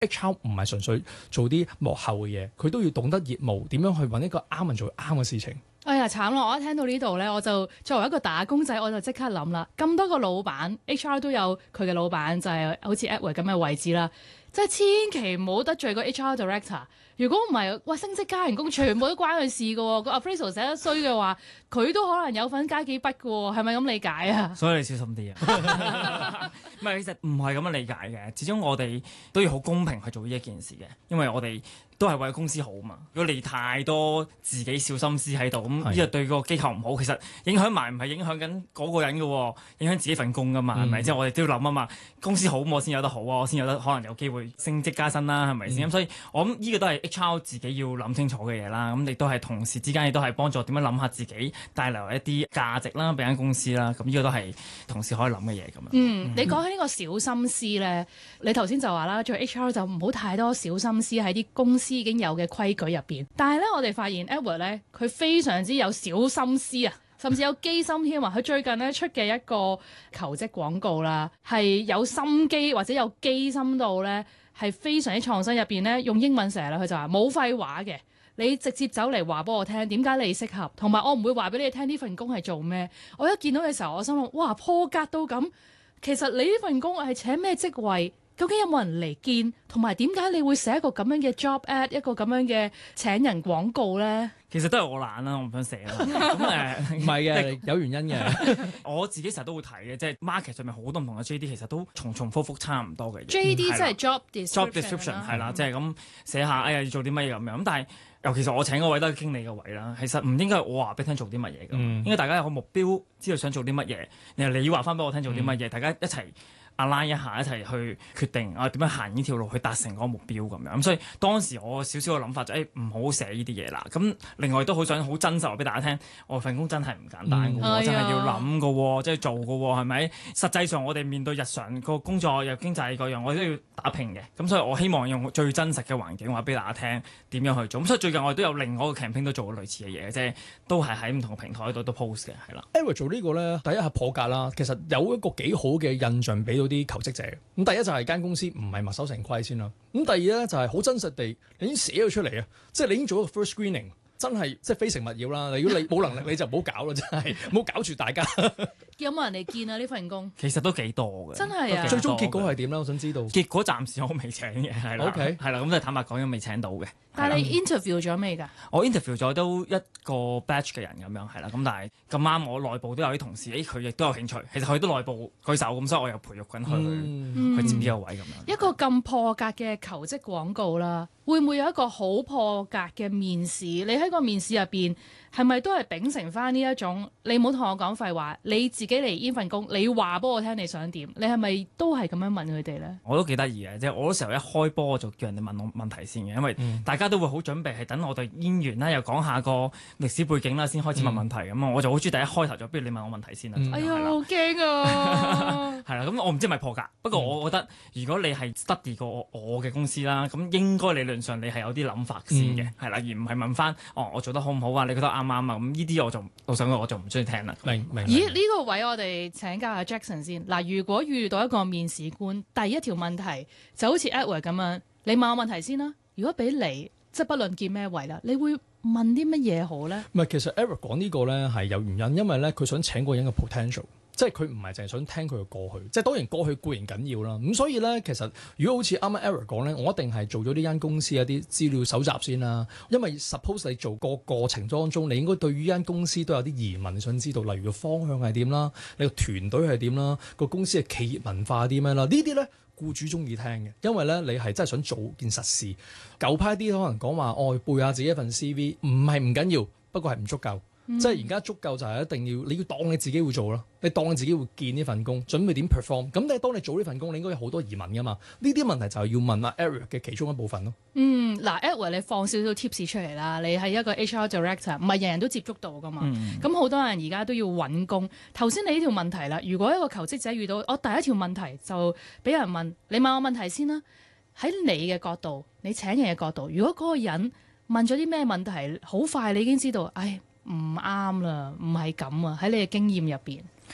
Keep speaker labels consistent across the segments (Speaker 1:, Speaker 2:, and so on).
Speaker 1: HR 唔係純粹做啲幕後嘅嘢，佢都要懂得業務，點樣去揾一個啱人做啱嘅事情。
Speaker 2: 哎呀，慘咯！我一聽到呢度咧，我就作為一個打工仔，我就即刻諗啦。咁多個老闆 HR 都有佢嘅老闆，就係好似 Edward 咁嘅位置啦。即係千祈唔好得罪個 HR director。如果唔係，哇，升職加人工全部都關佢事㗎喎。個 appraisal 寫得衰嘅話，佢都可能有份加幾筆㗎喎。係咪咁理解啊？
Speaker 3: 所以你小心啲啊！唔係，其實唔係咁樣理解嘅。始終我哋都要好公平去做呢一件事嘅，因為我哋都係為公司好嘛。如果你太多自己小心思喺度，咁呢個對個機構唔好。其實影響埋唔係影響緊嗰個人嘅喎，影響自己份工㗎嘛，係咪？即係我哋都要諗啊嘛。公司好我先有得好啊，我先有得可能有機會升職加薪啦，係咪先？咁所以我諗呢個都係 HR 自己要諗清楚嘅嘢啦。咁亦都係同事之間亦都係幫助點樣諗下自己帶來一啲價值啦，俾間公司啦。咁呢個都係同事可以諗嘅嘢咁樣。
Speaker 2: 你講起呢個小心思咧，你頭先就話啦，做 HR 就唔好太多小心思喺啲公司已經有嘅規矩入邊。但係咧，我哋發現 Edward 咧，佢非常之有小心思啊，甚至有機心添啊！佢最近咧出嘅一個求職廣告啦，係有心機或者有機心到咧，係非常之創新。入邊咧用英文寫啦，佢就話冇廢話嘅。你直接走嚟話俾我聽點解你適合，同埋我唔會話俾你聽呢份工係做咩。我一見到嘅時候，我心諗哇，破格到咁。其實你呢份工係請咩職位？究竟有冇人嚟見？同埋點解你會寫一個咁樣嘅 job ad， 一個咁樣嘅請人廣告咧？
Speaker 3: 其實都係我懶啦，我唔想寫啦。咁
Speaker 1: 唔係嘅，有原因嘅。
Speaker 3: 我自己成日都會睇嘅，即係 market 上面好多唔同嘅 JD，其實都重重複複差唔多嘅。
Speaker 2: JD 即係 job
Speaker 3: description 係啦，即係咁寫下，哎呀要做啲乜嘢咁樣。咁但係尤其是我請嗰位都係經理嘅位啦，其實唔應該係我話俾你聽做啲乜嘢㗎，應該大家有個目標，知道想做啲乜嘢，然後你話翻俾我聽做啲乜嘢，大家一齊align一下，一齊去決定點樣行呢條路去達成嗰個目標咁樣。咁所以當時我少少嘅諗法就唔好寫呢啲嘢啦。咁另外都好想好真實話俾大家聽，我份工真係唔簡單嘅喎，真係要諗嘅喎，即係做嘅喎，係咪？實際上我哋面對日常個工作又經濟嗰樣，我都要打拼嘅。咁所以我希望用最真實嘅環境話俾大家聽點樣去做。咁所以最近我哋都有另外一個 campaign 都做過類似嘅嘢，即係都係喺唔同嘅平台度都 post 嘅，係啦。
Speaker 1: Edward 做呢個咧，第一係破格啦，其實有一個幾好嘅印象俾到啲求職者。咁第一就係間公司唔係墨守成規先啦。咁第二咧就係好真實地，你已經寫咗出嚟啊，即係你已經做一個 first screening，真係即係非誠勿擾啦。如果你冇能力，你就唔好搞啦，真係唔好搞住大家。
Speaker 2: 有冇人嚟見啊？呢份工
Speaker 3: 其實都幾多嘅，
Speaker 2: 真係啊！
Speaker 1: 最終結果係點咧？我想知道。
Speaker 3: 結果暫時我未請嘅，係啦，
Speaker 1: OK
Speaker 3: 係啦，咁就坦白講，都未請到嘅。
Speaker 2: 但係你 interview 咗未㗎？
Speaker 3: 我 interview 咗都一個 batch 嘅人咁樣係啦，咁但係咁啱我內部都有啲同事，佢亦都有興趣，其實佢都內部舉手咁，所以我又培育緊佢去接呢個位咁樣。
Speaker 2: 一個咁破格嘅求職廣告啦，會唔會有一個好破格嘅面試？你喺個面試入邊係咪都係秉承翻呢一種？你唔好同我講廢話，你自己嚟呢份工，你話俾我聽你想點？你係咪都係咁樣問佢哋咧？
Speaker 3: 我都幾得意嘅，即係我嗰時候一開波我就叫人哋問我問題先嘅，因為大家都會好準備係等我哋演員啦，又講下個歷史背景啦，先開始問問題咁啊。我就好中意第一開頭就不如你問我問題先啦。
Speaker 2: 哎呀，好驚啊！
Speaker 3: 係啦，咁我唔知係咪破格，不過我覺得如果你係 study 過我嘅公司啦，咁應該理論上你係有啲諗法先嘅，係啦，而唔係問翻我做得好唔好啊？你覺得啱唔啱啊？咁呢啲我就老實講我就唔中意聽啦。
Speaker 1: 明。
Speaker 2: 咦？呢個位我哋請教下 Jackson 先。嗱，如果遇到一個面試官，第一條問題就好似 Edward 咁樣，你問我問題先啦。如果俾你，即係不論見咩位啦，你會問啲乜嘢好咧？
Speaker 1: 唔係，其實 Edward 講呢個咧係有原因，因為咧佢想請個人嘅 potential。即係佢唔係淨係想聽佢嘅過去，即係當然過去固然緊要啦。咁所以咧，其實如果好似啱啱 Edward 講咧，我一定係做咗呢間公司一啲資料搜集先啦。因為 suppose 你做個過程當中，你應該對於呢間公司都有啲疑問想知道，例如個方向係點啦，你個團隊係點啦，個公司嘅企業文化係點樣啦。呢啲咧僱主中意聽嘅，因為咧你係真係想做件實事。舊派啲可能講話背下自己一份 CV， 唔係唔緊要，不過係唔足夠。即係而家足夠就係一定要你要當你自己會做咯，你當你自己會見呢份工，準備點 perform。咁你當你做呢份工，你應該有好多疑問噶嘛？呢啲問題就係要問阿 Edward 嘅其中一部分咯。
Speaker 2: 嗱 Edward 你放少少 tips 出嚟啦，你係一個 HR director， 唔係人人都接觸到噶嘛。咁好多人而家都要揾工。頭先你呢條問題啦，如果一個求職者遇到我第一條問題就俾人問，你問我問題先啦。喺你嘅角度，你請人嘅角度，如果嗰個人問咗啲咩問題，好快你已經知道，唔啱啦，唔係咁啊！喺你嘅經驗入邊，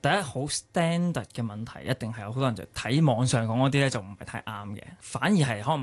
Speaker 3: 第一好 standard 嘅問題，一定係有好多人就睇網上講嗰啲咧就唔係太啱嘅，反而係可能